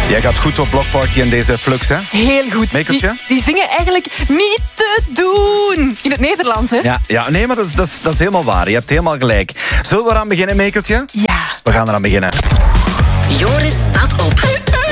Jij gaat goed op Blockparty in deze flux, hè? Heel goed. Mekeltje? Die zingen eigenlijk niet te doen. In het Nederlands, hè? Ja, nee, maar dat is helemaal waar. Je hebt helemaal gelijk. Zullen we eraan beginnen, Mekeltje? Ja. We gaan eraan beginnen. Joris staat op.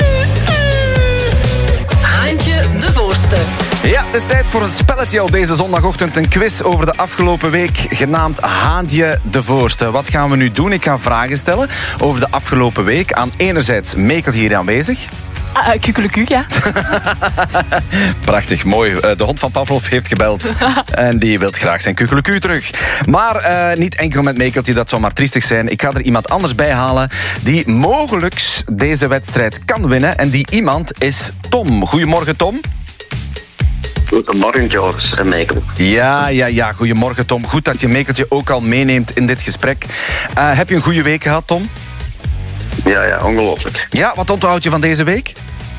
Haantje de Voorste. Ja, het is tijd voor een spelletje op deze zondagochtend. Een quiz over de afgelopen week, genaamd Haantje de Voorste. Wat gaan we nu doen? Ik ga vragen stellen over de afgelopen week. Aan enerzijds Mekeltje hier aanwezig. Kukeleku, ja. Prachtig, mooi. De hond van Pavlov heeft gebeld. En die wil graag zijn kukeleku terug. Maar niet enkel met Mekeltje, dat zou maar triestig zijn. Ik ga er iemand anders bij halen die mogelijk deze wedstrijd kan winnen. En die iemand is Tom. Goedemorgen, Tom. Goedemorgen, Joris en Mekel. Ja. Goedemorgen, Tom. Goed dat je Mekeltje ook al meeneemt in dit gesprek. Heb je een goede week gehad, Tom? Ja, ongelooflijk. Ja, wat onthoud je van deze week?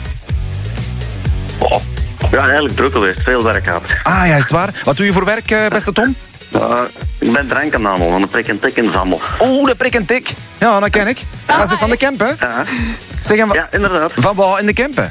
Oh. Ja, eigenlijk druk geweest. Veel werk gehad. Ah, ja, is het waar? Wat doe je voor werk, beste Tom? Ik ben drank aan het handelen, van de prik en tik in Zammel. Oh, de prik en tik. Ja, dat ken ik. Dat is van de Kempen. Ja. Zeg, Ja, inderdaad. Van waar in de Kempen?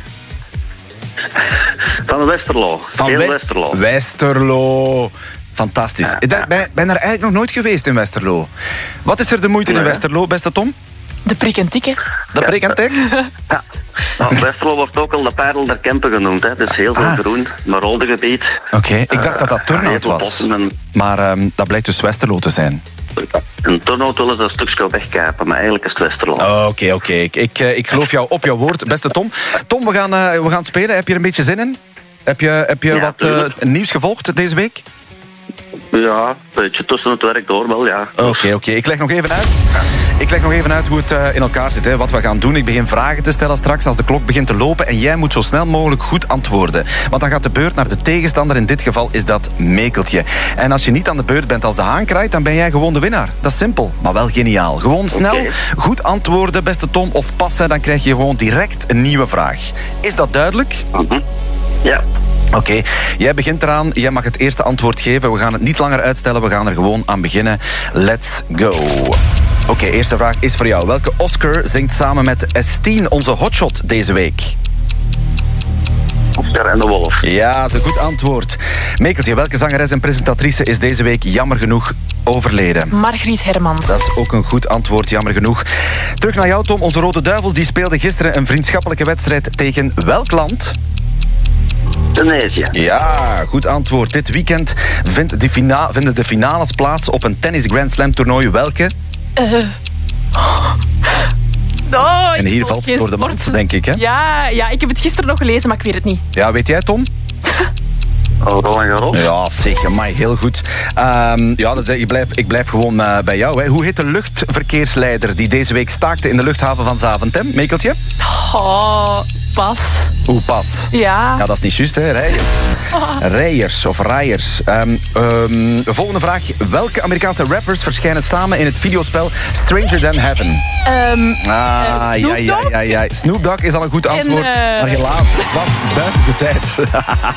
Van Westerlo. Westerlo. Westerlo. Fantastisch. Ik ben er eigenlijk nog nooit geweest in Westerlo. Wat is er de moeite in Westerlo, beste Tom? De prik en tikken. De prik en tik? Ja. Westerlo wordt ook al de parel der Kempen genoemd. Hè. Het is heel veel groen, maar rode gebied. Oké, ik dacht dat Turnhout was. Maar dat blijkt dus Westerlo te zijn. In Turnhout willen ze een stukje wegkapen, maar eigenlijk is het Westerlo. Oké. Ik geloof jou op jouw woord, beste Tom. Tom, we gaan spelen. Heb je er een beetje zin in? Heb je wat nieuws gevolgd deze week? Ja, een beetje tussen het werk door wel, ja. Oké. Ik leg nog even uit hoe het in elkaar zit, hè, wat we gaan doen. Ik begin vragen te stellen straks als de klok begint te lopen en jij moet zo snel mogelijk goed antwoorden. Want dan gaat de beurt naar de tegenstander. In dit geval is dat Mekeltje. En als je niet aan de beurt bent als de haan kraait, dan ben jij gewoon de winnaar. Dat is simpel, maar wel geniaal. Gewoon snel goed antwoorden, beste Tom, of passen. Dan krijg je gewoon direct een nieuwe vraag. Is dat duidelijk? Ja. Oké, jij begint eraan. Jij mag het eerste antwoord geven. We gaan het niet langer uitstellen. We gaan er gewoon aan beginnen. Let's go. Oké, eerste vraag is voor jou. Welke Oscar zingt samen met Estine, onze hotshot, deze week? Oscar en de Wolf. Ja, dat is een goed antwoord. Mekeltje, welke zangeres en presentatrice is deze week jammer genoeg overleden? Margriet Hermans. Dat is ook een goed antwoord, jammer genoeg. Terug naar jou, Tom. Onze Rode Duivels die speelden gisteren een vriendschappelijke wedstrijd tegen welk land? Tunesië. Ja, goed antwoord. Dit weekend vinden de finales plaats op een tennis Grand Slam toernooi. Welke? En hier valt het door de mand, denk ik, hè? Ja, ik heb het gisteren nog gelezen, maar ik weet het niet. Ja, weet jij, Tom? Roland Garros. Ja, zeg, amai, heel goed. Ik blijf gewoon bij jou. Hè. Hoe heet de luchtverkeersleider die deze week staakte in de luchthaven van Zaventem? Mekeltje? Pas. Hoe pas? Ja. Dat is niet juist, hè? Rijers. Volgende vraag. Welke Amerikaanse rappers verschijnen samen in het videospel Stranger Than Heaven? Snoop Dogg? Ja. Snoop Dogg is al een goed antwoord. Maar helaas, het was buiten de tijd.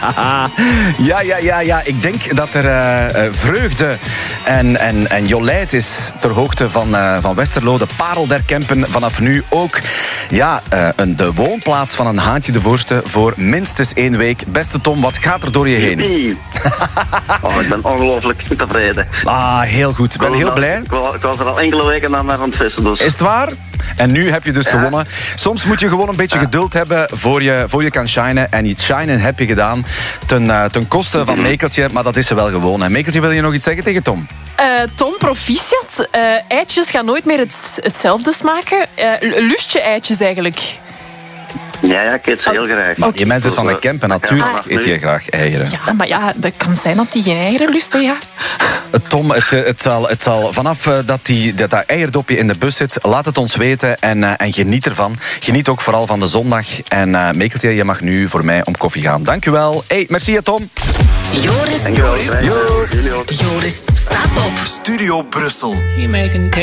Ja. Ik denk dat er vreugde en jolijt is ter hoogte van Westerlo. De parel der Kempen. Vanaf nu ook de woonplaats van een Haantje de Voorste voor minstens 1 week. Beste Tom, wat gaat er door je heen? Ik ben ongelooflijk tevreden. Heel goed. Ik ben heel blij. Ik was er al enkele weken aan het vissen. Dus. Is het waar? En nu heb je dus gewonnen. Soms moet je gewoon een beetje geduld hebben voor je kan shinen. En iets shinen heb je gedaan ten koste van Mekeltje. Maar dat is ze wel gewoon. En Mekeltje, wil je nog iets zeggen tegen Tom? Tom, proficiat. Eitjes gaan nooit meer hetzelfde smaken. Lust je eitjes eigenlijk? Ja, ik eet ze heel graag. Die mensen is van de Kempen, natuurlijk eet je graag eieren. Ja, maar dat kan zijn dat die geen eieren lusten, ja. Tom, het zal vanaf dat eierdopje in de bus zit, laat het ons weten en geniet ervan. Geniet ook vooral van de zondag. En Mekeltje, je mag nu voor mij om koffie gaan. Dank u wel. Hey, merci Tom. Joris staat op. Studio Brussel.